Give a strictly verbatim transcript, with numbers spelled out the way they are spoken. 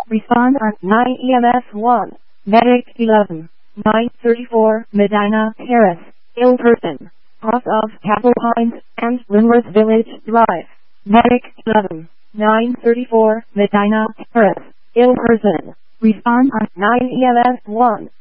Respond on nine E M S one. Medic eleven. nine thirty-four Medina Terrace. Ill person. Cross of Capel Pines and Linworth Village Drive. Medic eleven. nine thirty-four Medina Terrace. Ill person. Respond on nine E M S one.